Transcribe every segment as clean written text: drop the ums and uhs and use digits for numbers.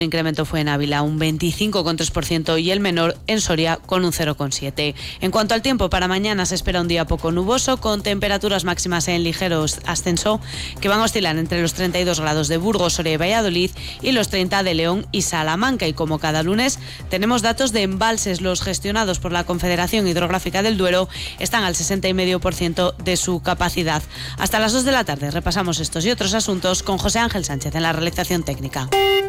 El incremento fue en Ávila un 25,3% y el menor en Soria con un 0,7%. En cuanto al tiempo, para mañana se espera un día poco nuboso con temperaturas máximas en ligero ascenso que van a oscilar entre los 32 grados de Burgos, Soria y Valladolid y los 30 de León y Salamanca. Y como cada lunes tenemos datos de embalses, los gestionados por la Confederación Hidrográfica del Duero están al 60,5% de su capacidad. Hasta las 2 de la tarde repasamos estos y otros asuntos con José Ángel Sánchez en la realización técnica.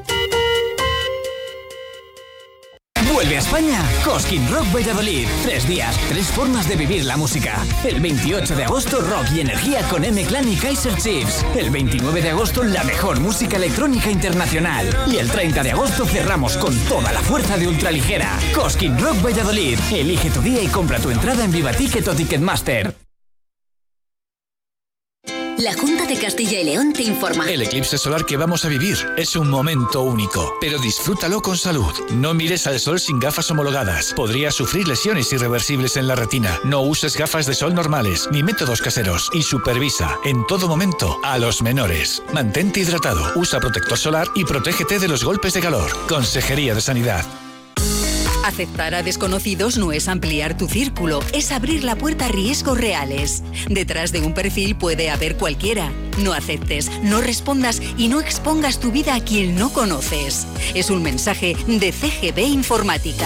Vuelve a España Cosquín Rock Valladolid. 3 días, 3 formas de vivir la música. El 28 de agosto, rock y energía con M-Clan y Kaiser Chiefs. El 29 de agosto, la mejor música electrónica internacional. Y el 30 de agosto cerramos con toda la fuerza de Ultraligera. Cosquín Rock Valladolid. Elige tu día y compra tu entrada en Viva Ticket o Ticketmaster. La Junta de Castilla y León te informa. El eclipse solar que vamos a vivir es un momento único, pero disfrútalo con salud. No mires al sol sin gafas homologadas. Podrías sufrir lesiones irreversibles en la retina. No uses gafas de sol normales ni métodos caseros y supervisa en todo momento a los menores. Mantente hidratado, usa protector solar y protégete de los golpes de calor. Consejería de Sanidad. Aceptar a desconocidos no es ampliar tu círculo, es abrir la puerta a riesgos reales. Detrás de un perfil puede haber cualquiera. No aceptes, no respondas y no expongas tu vida a quien no conoces. Es un mensaje de CGB Informática.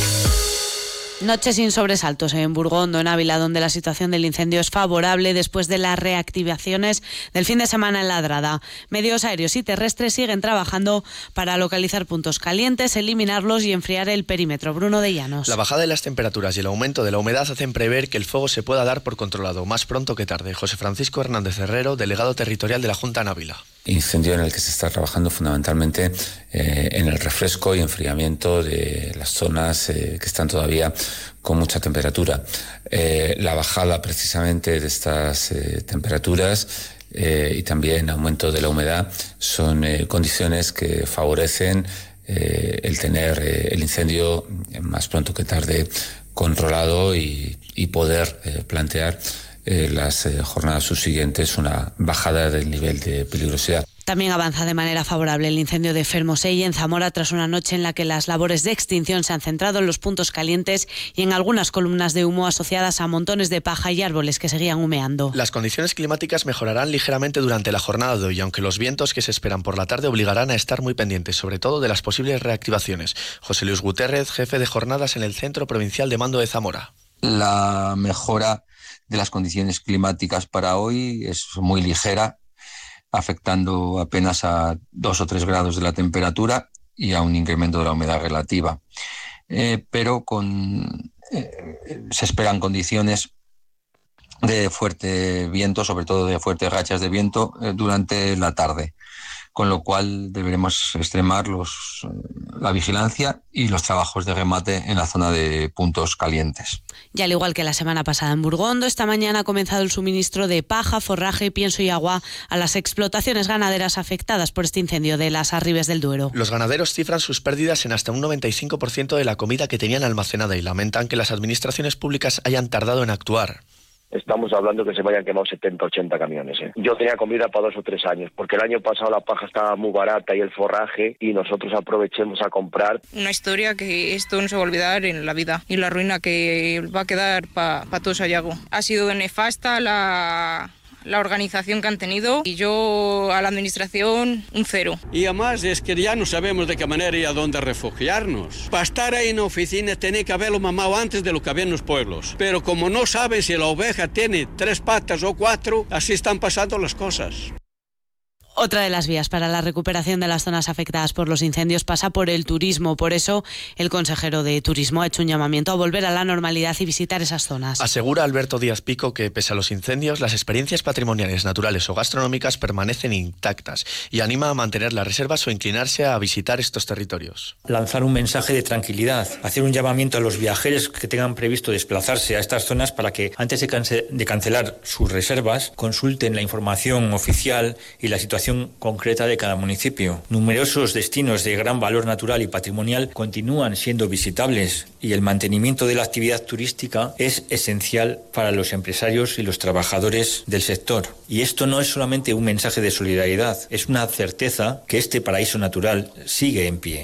Noche sin sobresaltos en Burgondo, en Ávila, donde la situación del incendio es favorable después de las reactivaciones del fin de semana en Ladrada. Medios aéreos y terrestres siguen trabajando para localizar puntos calientes, eliminarlos y enfriar el perímetro. Bruno de Llanos. La bajada de las temperaturas y el aumento de la humedad hacen prever que el fuego se pueda dar por controlado más pronto que tarde. José Francisco Hernández Herrero, delegado territorial de la Junta en Ávila. Incendio en el que se está trabajando fundamentalmente en el refresco y enfriamiento de las zonas que están todavía con mucha temperatura. La bajada precisamente de estas temperaturas y también aumento de la humedad son condiciones que favorecen el tener el incendio más pronto que tarde controlado y poder plantear las jornadas subsiguientes una bajada del nivel de peligrosidad. También avanza de manera favorable el incendio de Fermosell en Zamora tras una noche en la que las labores de extinción se han centrado en los puntos calientes y en algunas columnas de humo asociadas a montones de paja y árboles que seguían humeando. Las condiciones climáticas mejorarán ligeramente durante la jornada de hoy, aunque los vientos que se esperan por la tarde obligarán a estar muy pendientes, sobre todo de las posibles reactivaciones. José Luis Gutiérrez, jefe de jornadas en el Centro Provincial de Mando de Zamora. La mejora de las condiciones climáticas para hoy es muy ligera, afectando apenas a 2 o 3 grados de la temperatura y a un incremento de la humedad relativa. Pero se esperan condiciones de fuerte viento, sobre todo de fuertes rachas de viento durante la tarde, con lo cual deberemos extremar la vigilancia y los trabajos de remate en la zona de puntos calientes. Y al igual que la semana pasada en Burgondo, esta mañana ha comenzado el suministro de paja, forraje, pienso y agua a las explotaciones ganaderas afectadas por este incendio de las Arribes del Duero. Los ganaderos cifran sus pérdidas en hasta un 95% de la comida que tenían almacenada y lamentan que las administraciones públicas hayan tardado en actuar. Estamos hablando que se me hayan quemado 70, 80 camiones. Yo tenía comida para 2 o 3 años, porque el año pasado la paja estaba muy barata y el forraje, y nosotros aprovechemos a comprar. Una historia que esto no se va a olvidar en la vida, y la ruina que va a quedar para todo Sayago. Ha sido nefasta la organización que han tenido, y yo a la administración un 0. Y además es que ya no sabemos de qué manera y a dónde refugiarnos. Para estar ahí en la oficina tiene que haberlo mamado antes de lo que había en los pueblos. Pero como no saben si la oveja tiene 3 patas o 4, así están pasando las cosas. Otra de las vías para la recuperación de las zonas afectadas por los incendios pasa por el turismo. Por eso, el consejero de Turismo ha hecho un llamamiento a volver a la normalidad y visitar esas zonas. Asegura Alberto Díaz Pico que, pese a los incendios, las experiencias patrimoniales, naturales o gastronómicas permanecen intactas y anima a mantener las reservas o inclinarse a visitar estos territorios. Lanzar un mensaje de tranquilidad, hacer un llamamiento a los viajeros que tengan previsto desplazarse a estas zonas para que, antes de cancelar sus reservas, consulten la información oficial y la situación situación concreta de cada municipio. Numerosos destinos de gran valor natural y patrimonial continúan siendo visitables y el mantenimiento de la actividad turística es esencial para los empresarios y los trabajadores del sector. Y esto no es solamente un mensaje de solidaridad, es una certeza que este paraíso natural sigue en pie.